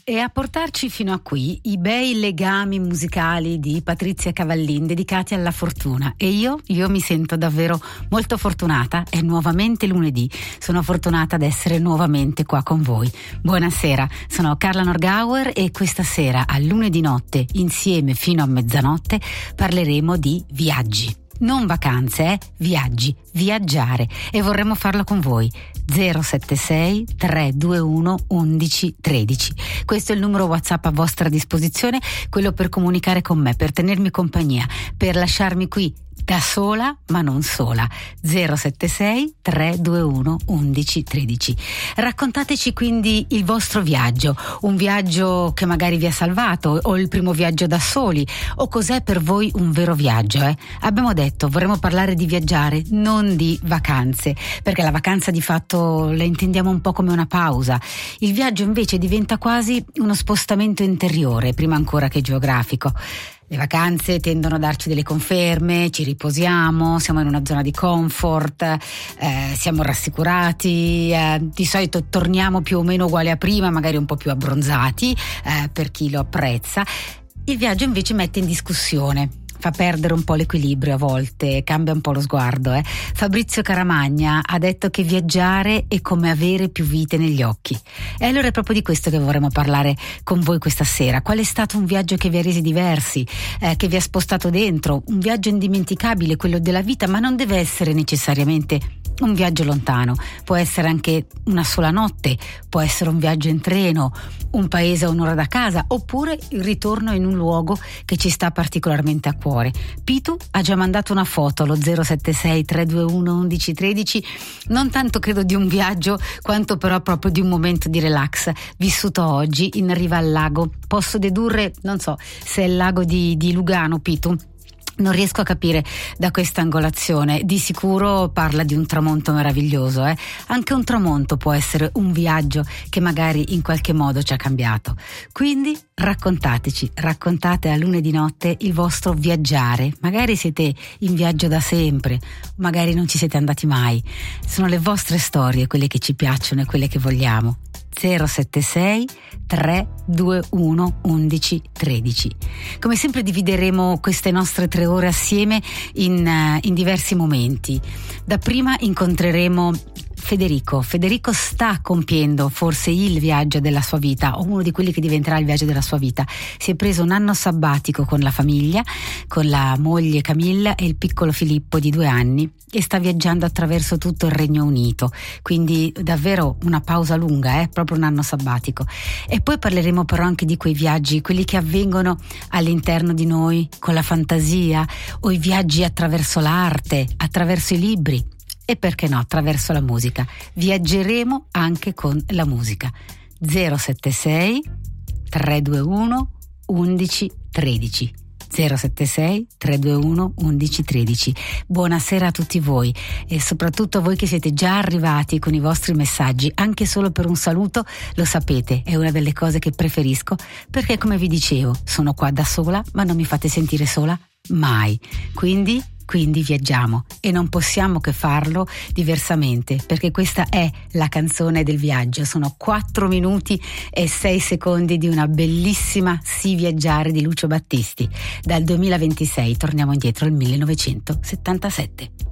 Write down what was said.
E a portarci fino a qui i bei legami musicali di Patrizia Cavallin dedicati alla fortuna. E io mi sento davvero molto fortunata. È nuovamente lunedì, sono fortunata ad essere nuovamente qua con voi. Buonasera, sono Carla Norgauer e questa sera a lunedì notte, insieme fino a mezzanotte, parleremo di viaggi. Non vacanze, viaggi, viaggiare, e vorremmo farlo con voi. 076 321 11 13. Questo è il numero WhatsApp a vostra disposizione, quello per comunicare con me, per tenermi compagnia, per lasciarmi qui da sola ma non sola. 076 321 11 13. Raccontateci quindi il vostro viaggio, un viaggio che magari vi ha salvato, o il primo viaggio da soli, o cos'è per voi un vero viaggio. Abbiamo detto vorremmo parlare di viaggiare, non di vacanze, perché la vacanza di fatto la intendiamo un po' come una pausa. Il viaggio invece diventa quasi uno spostamento interiore, prima ancora che geografico. Le vacanze tendono a darci delle conferme, ci riposiamo, siamo in una zona di comfort, siamo rassicurati, di solito torniamo più o meno uguali a prima, magari un po' più abbronzati, per chi lo apprezza. Il viaggio invece mette in discussione, fa perdere un po' l'equilibrio a volte, cambia un po' lo sguardo. Fabrizio Caramagna ha detto che viaggiare è come avere più vite negli occhi. E allora è proprio di questo che vorremmo parlare con voi questa sera. Qual è stato un viaggio che vi ha resi diversi, che vi ha spostato dentro? Un viaggio indimenticabile, quello della vita, ma non deve essere necessariamente un viaggio lontano, può essere anche una sola notte, può essere un viaggio in treno, un paese a un'ora da casa, oppure il ritorno in un luogo che ci sta particolarmente a cuore. Pitu ha già mandato una foto allo 076 321 11 13, non tanto credo di un viaggio quanto però proprio di un momento di relax vissuto oggi in riva al lago. Posso dedurre, non so se è il lago di Lugano, Pitu. Non riesco a capire da questa angolazione. Di sicuro parla di un tramonto meraviglioso. Anche un tramonto può essere un viaggio che magari in qualche modo ci ha cambiato. Quindi raccontate a lunedì notte il vostro viaggiare. Magari siete in viaggio da sempre, magari non ci siete andati mai. Sono le vostre storie quelle che ci piacciono e quelle che vogliamo. 076 321 11 13. Come sempre divideremo queste nostre 3 ore assieme in diversi momenti. Dapprima incontreremo Federico sta compiendo forse il viaggio della sua vita, o uno di quelli che diventerà il viaggio della sua vita. Si è preso un anno sabbatico con la famiglia, con la moglie Camilla e il piccolo Filippo di 2 anni, e sta viaggiando attraverso tutto il Regno Unito, quindi davvero una pausa lunga, proprio un anno sabbatico. E poi parleremo però anche di quei viaggi, quelli che avvengono all'interno di noi con la fantasia, o i viaggi attraverso l'arte, attraverso i libri, e perché no, attraverso la musica. Viaggeremo anche con la musica. 076 321 11 13. 076 321 11 13. Buonasera a tutti voi, e soprattutto a voi che siete già arrivati con i vostri messaggi, anche solo per un saluto. Lo sapete, è una delle cose che preferisco, perché come vi dicevo sono qua da sola, ma non mi fate sentire sola mai. Quindi viaggiamo, e non possiamo che farlo diversamente, perché questa è la canzone del viaggio. Sono 4 minuti e 6 secondi di una bellissima Sì viaggiare di Lucio Battisti, dal 2026. Torniamo indietro al 1977.